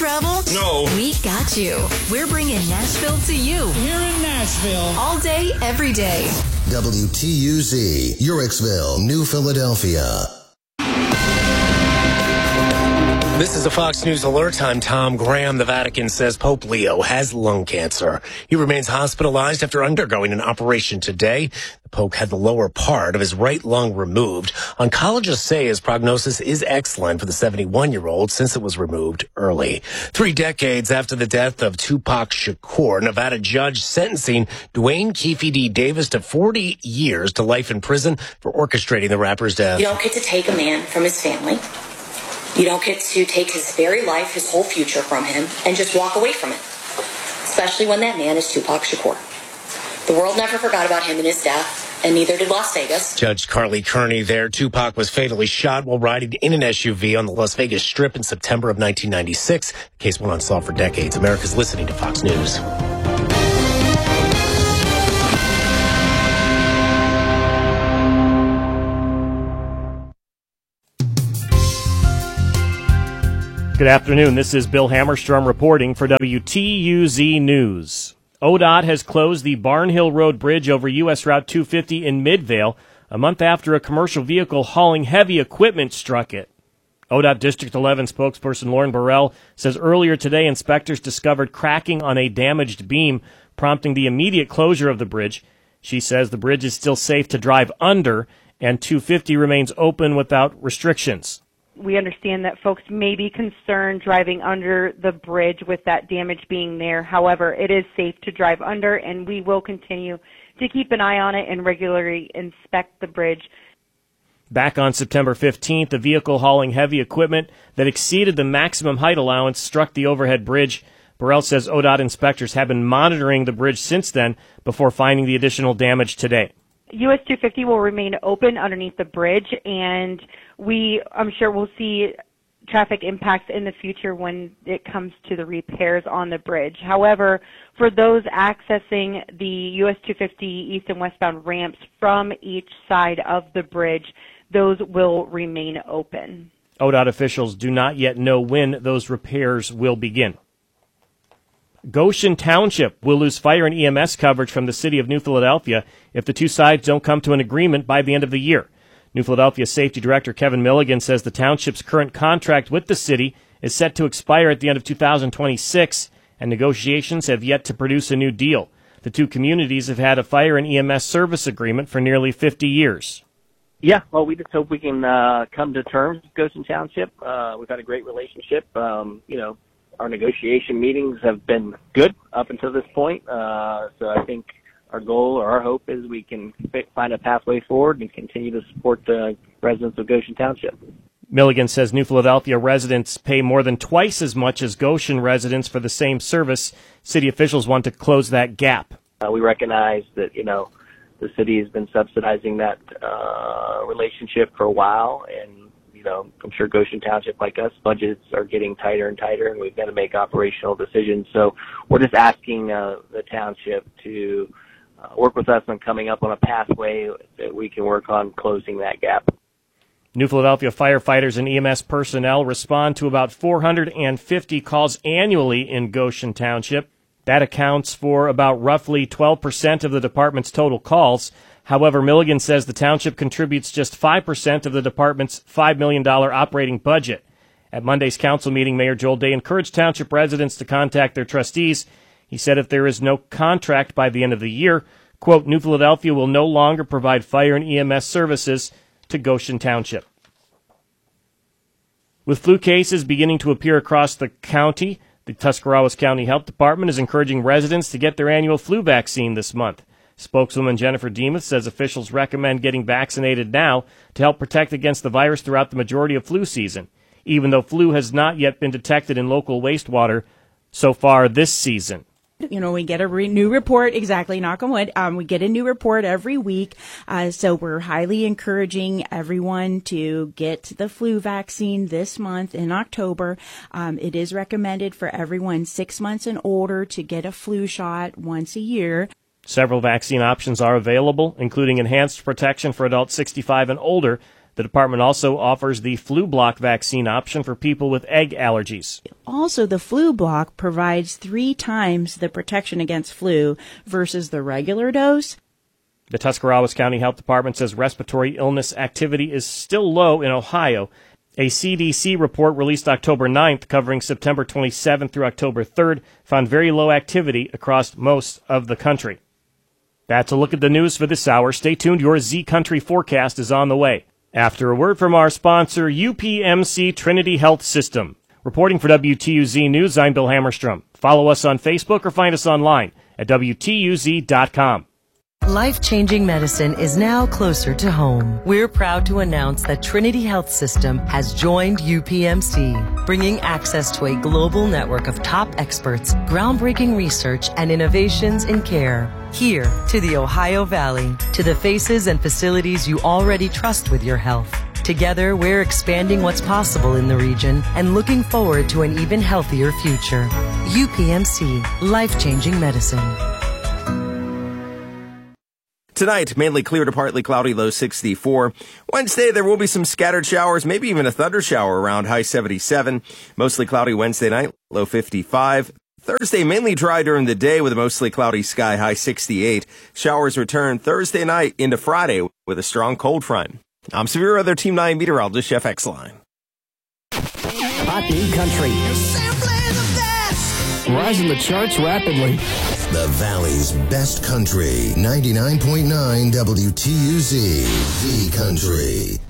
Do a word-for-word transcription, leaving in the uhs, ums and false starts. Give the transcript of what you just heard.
travel? No. We got you. We're bringing Nashville to you. Here in Nashville. All day, every day. W T U Z, Uricksville, New Philadelphia. This is a Fox News alert. I'm Tom Graham. The Vatican says Pope Leo has lung cancer. He remains hospitalized after undergoing an operation today. The Pope had the lower part of his right lung removed. Oncologists say his prognosis is excellent for the seventy-one-year-old since it was removed early. Three decades after the death of Tupac Shakur, Nevada judge sentencing Dwayne Keefe D. Davis to forty years to life in prison for orchestrating the rapper's death. You don't get to take a man from his family. You don't get to take his very life, his whole future from him, and just walk away from it. Especially when that man is Tupac Shakur. The world never forgot about him and his death, and neither did Las Vegas. Judge Carly Kearney there. Tupac was fatally shot while riding in an S U V on the Las Vegas Strip in September of nineteen ninety-six. The case went unsolved for decades. America's listening to Fox News. Good afternoon. This is Bill Hammerstrom reporting for W T U Z News. O D O T has closed the Barnhill Road Bridge over U S Route two fifty in Midvale a month after a commercial vehicle hauling heavy equipment struck it. O D O T District eleven spokesperson Lauren Burrell says earlier today inspectors discovered cracking on a damaged beam, prompting the immediate closure of the bridge. She says the bridge is still safe to drive under and two fifty remains open without restrictions. We understand that folks may be concerned driving under the bridge with that damage being there. However, it is safe to drive under, and we will continue to keep an eye on it and regularly inspect the bridge. Back on September fifteenth, a vehicle hauling heavy equipment that exceeded the maximum height allowance struck the overhead bridge. Burrell says O D O T inspectors have been monitoring the bridge since then before finding the additional damage today. U S two fifty will remain open underneath the bridge, and we, I'm sure we'll see traffic impacts in the future when it comes to the repairs on the bridge. However, for those accessing the U S two fifty east and westbound ramps from each side of the bridge, those will remain open. O D O T officials do not yet know when those repairs will begin. Goshen Township will lose fire and E M S coverage from the city of New Philadelphia if the two sides don't come to an agreement by the end of the year. New Philadelphia Safety Director Kevin Milligan says the township's current contract with the city is set to expire at the end of two thousand twenty-six, and negotiations have yet to produce a new deal. The two communities have had a fire and E M S service agreement for nearly fifty years. Yeah, well, we just hope we can uh, come to terms with Goshen Township. Uh, we've had a great relationship. Um, you know, our negotiation meetings have been good up until this point. Uh, so I think our goal or our hope is we can find a pathway forward and continue to support the residents of Goshen Township. Milligan says New Philadelphia residents pay more than twice as much as Goshen residents for the same service. City officials want to close that gap. Uh, we recognize that, you know, the city has been subsidizing that uh, relationship for a while, and you know, I'm sure Goshen Township, like us, budgets are getting tighter and tighter, and we've got to make operational decisions. So we're just asking uh, the township to uh, work with us on coming up on a pathway that we can work on closing that gap. New Philadelphia firefighters and E M S personnel respond to about four hundred fifty calls annually in Goshen Township. That accounts for about roughly twelve percent of the department's total calls. However, Milligan says the township contributes just five percent of the department's five million dollars operating budget. At Monday's council meeting, Mayor Joel Day encouraged township residents to contact their trustees. He said if there is no contract by the end of the year, quote, New Philadelphia will no longer provide fire and E M S services to Goshen Township. With flu cases beginning to appear across the county, the Tuscarawas County Health Department is encouraging residents to get their annual flu vaccine this month. Spokeswoman Jennifer Demuth says officials recommend getting vaccinated now to help protect against the virus throughout the majority of flu season, even though flu has not yet been detected in local wastewater so far this season. You know, we get a re- new report, exactly, knock on wood. Um, we get a new report every week. Uh, so we're highly encouraging everyone to get the flu vaccine this month in October. Um, it is recommended for everyone six months and older to get a flu shot once a year. Several vaccine options are available, including enhanced protection for adults sixty-five and older. The department also offers the flu block vaccine option for people with egg allergies. Also, the flu block provides three times the protection against flu versus the regular dose. The Tuscarawas County Health Department says respiratory illness activity is still low in Ohio. A C D C report released October ninth covering September twenty-seventh through October third found very low activity across most of the country. That's a look at the news for this hour. Stay tuned. Your Z Country forecast is on the way. After a word from our sponsor, U P M C Trinity Health System. Reporting for W T U Z News, I'm Bill Hammerstrom. Follow us on Facebook or find us online at W T U Z dot com. Life-changing medicine is now closer to home. We're proud to announce that Trinity Health System has joined U P M C, bringing access to a global network of top experts, groundbreaking research, and innovations in care. Here to the Ohio Valley, to the faces and facilities you already trust with your health. Together, we're expanding what's possible in the region and looking forward to an even healthier future. U P M C, life-changing medicine. Tonight, mainly clear to partly cloudy, low sixty-four. Wednesday, there will be some scattered showers, maybe even a thunder shower around high seventy-seven. Mostly cloudy Wednesday night, low fifty-five. Thursday, mainly dry during the day with a mostly cloudy sky, high sixty-eight. Showers return Thursday night into Friday with a strong cold front. I'm Severe Weather Team nine meteorologist Chef X-Line. Hot new country. Rising the charts rapidly. The Valley's best country. ninety-nine point nine W T U Z. Z Country.